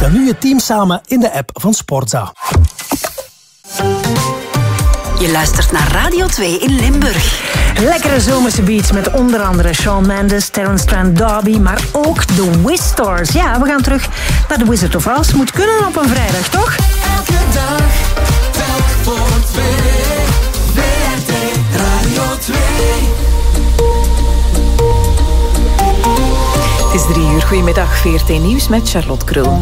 Stel nu je team samen in de app van Sportza. Je luistert naar Radio 2 in Limburg. Lekkere zomerse beats met onder andere Shawn Mendes, Terence Trent D'Arby, maar ook de Whistars. Ja, we gaan terug naar The Wizard of Oz. Moet kunnen op een vrijdag, toch? Elke dag, telk voor twee. WRT Radio 2. Het is 3 uur. Goedemiddag, VRT Nieuws met Charlotte Krul.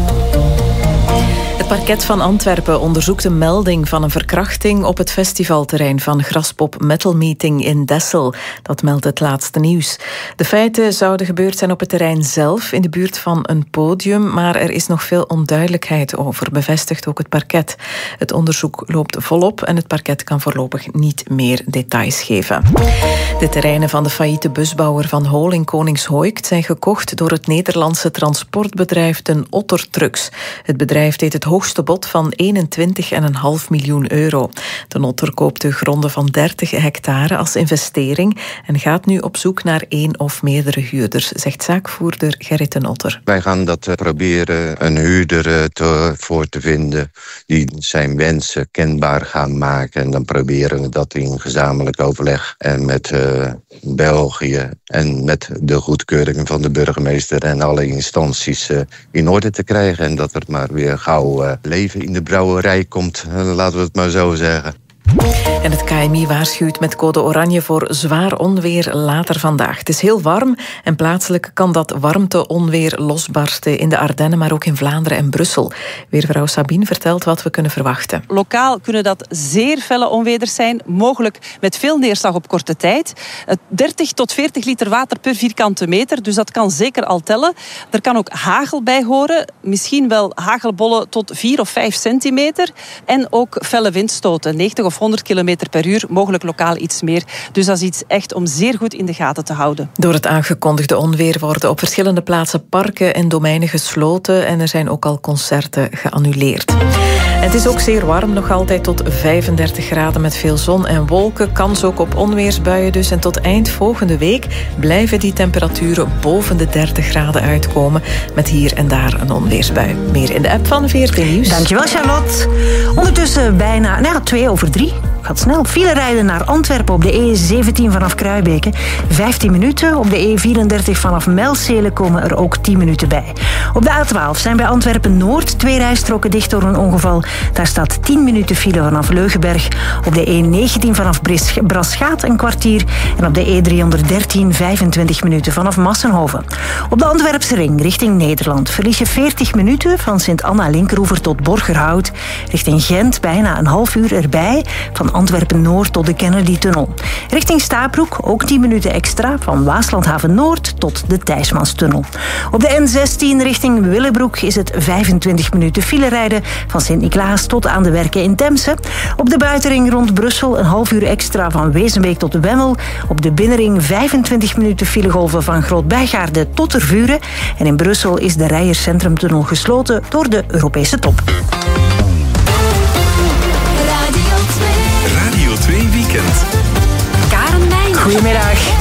Het parket van Antwerpen onderzoekt een melding van een verkrachting op het festivalterrein van Graspop Metal Meeting in Dessel. Dat meldt het laatste nieuws. De feiten zouden gebeurd zijn op het terrein zelf, in de buurt van een podium, maar er is nog veel onduidelijkheid over, bevestigt ook het parket. Het onderzoek loopt volop en het parket kan voorlopig niet meer details geven. De terreinen van de failliete busbouwer Van Hool in Koningshooikt zijn gekocht door het Nederlandse transportbedrijf Den Otter Trucks. Het bedrijf deed het hoogste bod van 21,5 miljoen euro. Den Otter koopt de gronden van 30 hectare als investering en gaat nu op zoek naar 1 of meerdere huurders, zegt zaakvoerder Gerrit Den Otter. Wij gaan dat proberen een huurder voor te vinden die zijn wensen kenbaar gaan maken. En dan proberen we dat in gezamenlijk overleg en met België en met de goedkeuring van de burgemeester en alle instanties in orde te krijgen. En dat er maar weer gauw leven in de brouwerij komt, laten we het maar zo zeggen. En het KMI waarschuwt met code oranje voor zwaar onweer later vandaag. Het is heel warm en plaatselijk kan dat warmteonweer losbarsten in de Ardennen, maar ook in Vlaanderen en Brussel. Weervrouw Sabine vertelt wat we kunnen verwachten. Lokaal kunnen dat zeer felle onweders zijn, mogelijk met veel neerslag op korte tijd. 30 tot 40 liter water per vierkante meter, dus dat kan zeker al tellen. Er kan ook hagel bij horen, misschien wel hagelbollen tot 4 of 5 centimeter. En ook felle windstoten, 90 of 100 kilometer per uur, mogelijk lokaal iets meer. Dus dat is iets echt om zeer goed in de gaten te houden. Door het aangekondigde onweer worden op verschillende plaatsen parken en domeinen gesloten en er zijn ook al concerten geannuleerd. Het is ook zeer warm, nog altijd tot 35 graden met veel zon en wolken. Kans ook op onweersbuien dus. En tot eind volgende week blijven die temperaturen boven de 30 graden uitkomen. Met hier en daar een onweersbui. Meer in de app van VRT Nieuws. Dankjewel, Charlotte. Ondertussen bijna 2 over 3. Gaat snel. File rijden naar Antwerpen op de E17 vanaf Kruibeke. 15 minuten. Op de E34 vanaf Melcelen komen er ook 10 minuten bij. Op de A12 zijn bij Antwerpen-Noord 2 rijstroken dicht door een ongeval. Daar staat 10 minuten file vanaf Leugenberg. Op de E19 vanaf Braschaat een kwartier. En op de E313 25 minuten vanaf Massenhoven. Op de Antwerpse ring richting Nederland verlies je 40 minuten van Sint-Anna-Linkeroever tot Borgerhout. Richting Gent bijna een half uur erbij. Van Antwerpen-Noord tot de Kennedy-tunnel. Richting Stabroek ook 10 minuten extra van Waaslandhaven-Noord tot de Thijsmanstunnel. Op de N16 richting Willebroek is het 25 minuten file rijden van Sint-Niklaas tot aan de Werken in Temse. Op de buitenring rond Brussel een half uur extra van Wezenbeek tot de Wemmel. Op de binnenring 25 minuten filegolven van Groot-Bijgaarde tot Tervuren. En in Brussel is de Rijers-Centrumtunnel gesloten door de Europese top. Radio 2 Weekend. Karen Meijner. Goedemiddag.